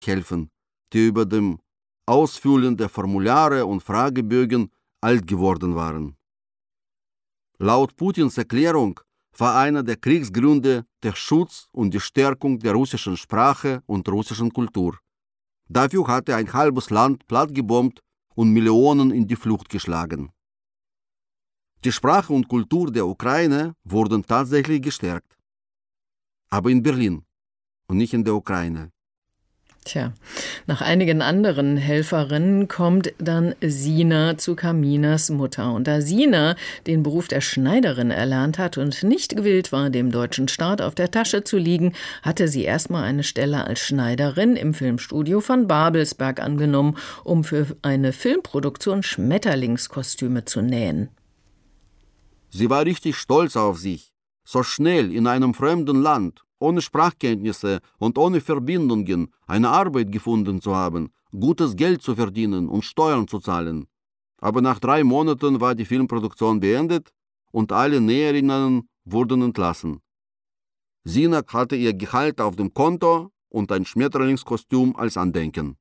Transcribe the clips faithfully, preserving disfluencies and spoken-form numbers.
helfen, die über dem Ausfüllen der Formulare und Fragebögen alt geworden waren. Laut Putins Erklärung war einer der Kriegsgründe der Schutz und die Stärkung der russischen Sprache und russischen Kultur. Dafür hatte ein halbes Land plattgebombt und Millionen in die Flucht geschlagen. Die Sprache und Kultur der Ukraine wurden tatsächlich gestärkt. Aber in Berlin und nicht in der Ukraine. Tja, nach einigen anderen Helferinnen kommt dann Sina zu Kaminas Mutter. Und da Sina den Beruf der Schneiderin erlernt hat und nicht gewillt war, dem deutschen Staat auf der Tasche zu liegen, hatte sie erstmal eine Stelle als Schneiderin im Filmstudio von Babelsberg angenommen, um für eine Filmproduktion Schmetterlingskostüme zu nähen. Sie war richtig stolz auf sich, so schnell in einem fremden Land, ohne Sprachkenntnisse und ohne Verbindungen eine Arbeit gefunden zu haben, gutes Geld zu verdienen und Steuern zu zahlen. Aber nach drei Monaten war die Filmproduktion beendet und alle Näherinnen wurden entlassen. Sina hatte ihr Gehalt auf dem Konto und ein Schmetterlingskostüm als Andenken.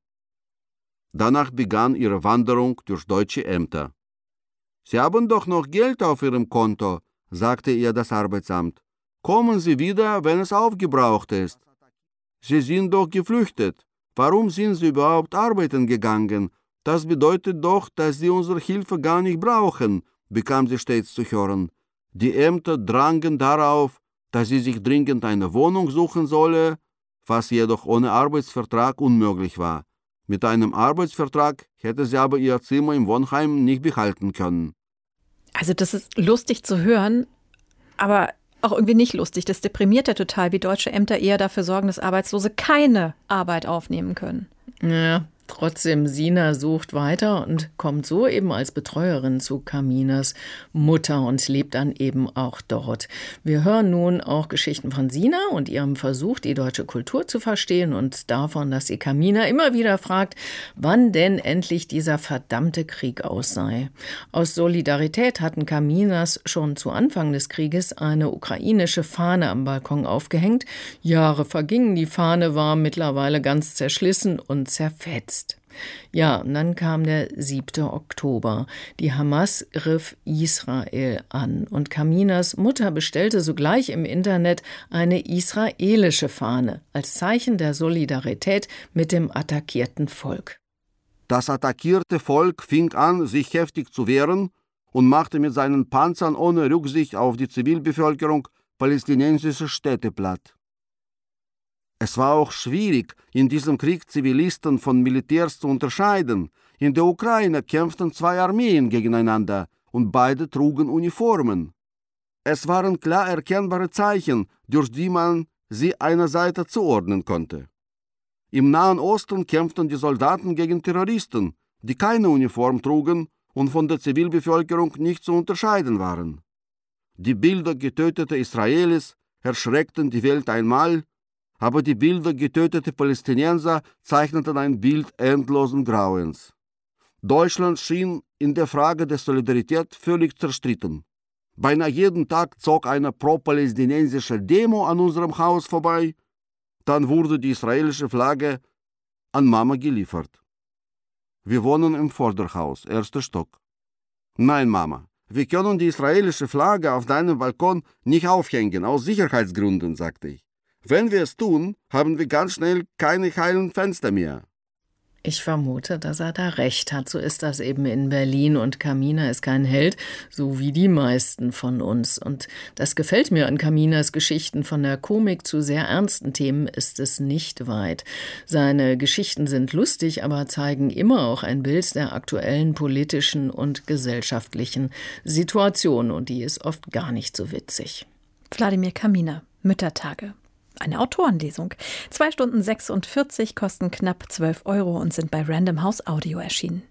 Danach begann ihre Wanderung durch deutsche Ämter. »Sie haben doch noch Geld auf Ihrem Konto«, sagte ihr das Arbeitsamt. »Kommen Sie wieder, wenn es aufgebraucht ist. Sie sind doch geflüchtet. Warum sind Sie überhaupt arbeiten gegangen? Das bedeutet doch, dass Sie unsere Hilfe gar nicht brauchen«, bekam sie stets zu hören. Die Ämter drangen darauf, dass sie sich dringend eine Wohnung suchen solle, was jedoch ohne Arbeitsvertrag unmöglich war. Mit einem Arbeitsvertrag hätte sie aber ihr Zimmer im Wohnheim nicht behalten können. Also das ist lustig zu hören, aber auch irgendwie nicht lustig. Das deprimiert ja total, wie deutsche Ämter eher dafür sorgen, dass Arbeitslose keine Arbeit aufnehmen können. Ja, trotzdem, Sina sucht weiter und kommt so eben als Betreuerin zu Kaminas Mutter und lebt dann eben auch dort. Wir hören nun auch Geschichten von Sina und ihrem Versuch, die deutsche Kultur zu verstehen und davon, dass sie Kamina immer wieder fragt, wann denn endlich dieser verdammte Krieg aus sei. Aus Solidarität hatten Kaminas schon zu Anfang des Krieges eine ukrainische Fahne am Balkon aufgehängt. Jahre vergingen, die Fahne war mittlerweile ganz zerschlissen und zerfetzt. Ja, und dann kam der siebte Oktober. Die Hamas griff Israel an und Kaminas Mutter bestellte sogleich im Internet eine israelische Fahne als Zeichen der Solidarität mit dem attackierten Volk. Das attackierte Volk fing an, sich heftig zu wehren und machte mit seinen Panzern ohne Rücksicht auf die Zivilbevölkerung palästinensische Städte platt. Es war auch schwierig, in diesem Krieg Zivilisten von Militärs zu unterscheiden. In der Ukraine kämpften zwei Armeen gegeneinander und beide trugen Uniformen. Es waren klar erkennbare Zeichen, durch die man sie einer Seite zuordnen konnte. Im Nahen Osten kämpften die Soldaten gegen Terroristen, die keine Uniform trugen und von der Zivilbevölkerung nicht zu unterscheiden waren. Die Bilder getöteter Israelis erschreckten die Welt einmal, aber die Bilder getöteter Palästinenser zeichneten ein Bild endlosen Grauens. Deutschland schien in der Frage der Solidarität völlig zerstritten. Beinahe jeden Tag zog eine pro-palästinensische Demo an unserem Haus vorbei, dann wurde die israelische Flagge an Mama geliefert. Wir wohnen im Vorderhaus, erster Stock. Nein, Mama, wir können die israelische Flagge auf deinem Balkon nicht aufhängen, aus Sicherheitsgründen, sagte ich. Wenn wir es tun, haben wir ganz schnell keine heilen Fenster mehr. Ich vermute, dass er da recht hat. So ist das eben in Berlin und Kamina ist kein Held, so wie die meisten von uns. Und das gefällt mir an Kaminas Geschichten. Von der Komik zu sehr ernsten Themen ist es nicht weit. Seine Geschichten sind lustig, aber zeigen immer auch ein Bild der aktuellen politischen und gesellschaftlichen Situation. Und die ist oft gar nicht so witzig. Wladimir Kamina, Müttertage. Eine Autorenlesung. Zwei Stunden sechsundvierzig kosten knapp zwölf Euro und sind bei Random House Audio erschienen.